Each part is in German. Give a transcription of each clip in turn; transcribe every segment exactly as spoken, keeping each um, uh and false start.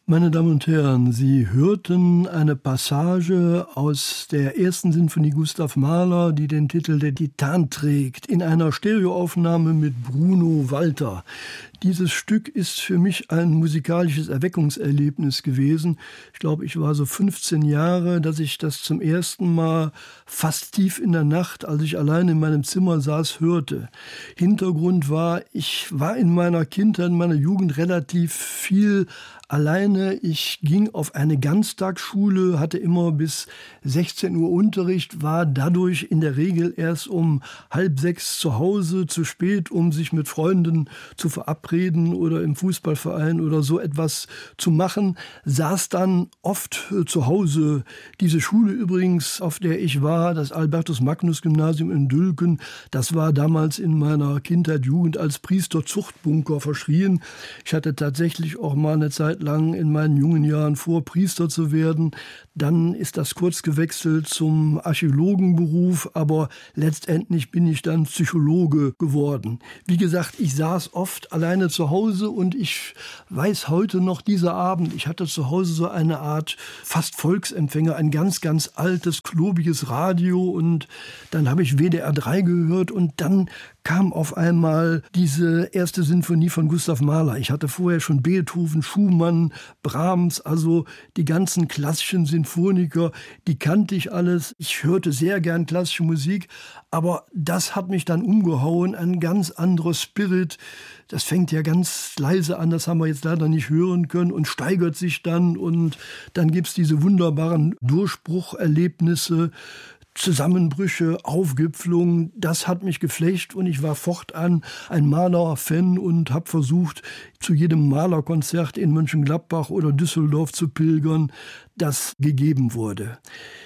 Meine Damen und Herren, Sie hörten eine Passage aus der ersten Sinfonie Gustav Mahler, die den Titel Der Titan trägt, in einer Stereoaufnahme mit Bruno Walter. Dieses Stück ist für mich ein musikalisches Erweckungserlebnis gewesen. Ich glaube, ich war so fünfzehn Jahre, dass ich das zum ersten Mal fast tief in der Nacht, als ich allein in meinem Zimmer saß, hörte. Hintergrund war, ich war in meiner Kindheit, in meiner Jugend relativ viel alleine. Ich ging auf eine Ganztagsschule, hatte immer bis sechzehn Uhr Unterricht, war dadurch in der Regel erst um halb sechs zu Hause, zu spät, um sich mit Freunden zu verabreden oder im Fußballverein oder so etwas zu machen, saß dann oft zu Hause. Diese Schule übrigens, auf der ich war, das Albertus-Magnus-Gymnasium in Dülken, das war damals in meiner Kindheit, Jugend als Priesterzuchtbunker verschrien. Ich hatte tatsächlich auch mal eine Zeit lang in meinen jungen Jahren vor, Priester zu werden. Dann ist das kurz gewechselt zum Archäologenberuf, aber letztendlich bin ich dann Psychologe geworden. Wie gesagt, ich saß oft alleine zu Hause und ich weiß heute noch, dieser Abend, ich hatte zu Hause so eine Art fast Volksempfänger, ein ganz, ganz altes, klobiges Radio, und dann habe ich W D R drei gehört und dann kam auf einmal diese erste Sinfonie von Gustav Mahler. Ich hatte vorher schon Beethoven, Schumann, Brahms, also die ganzen klassischen Sinfoniker, die kannte ich alles. Ich hörte sehr gern klassische Musik, aber das hat mich dann umgehauen, ein ganz anderer Spirit. Das fängt ja ganz leise an, das haben wir jetzt leider nicht hören können, und steigert sich dann, und dann gibt's diese wunderbaren Durchbrucherlebnisse, Zusammenbrüche, Aufgipfelungen. Das hat mich geflecht und ich war fortan ein Mahler-Fan und habe versucht, zu jedem Mahler-Konzert in Mönchengladbach oder Düsseldorf zu pilgern, das gegeben wurde.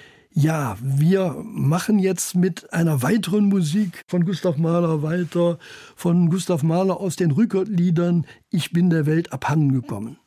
Ja, wir machen jetzt mit einer weiteren Musik von Gustav Mahler weiter, von Gustav Mahler aus den Rückert-Liedern Ich bin der Welt abhandengekommen.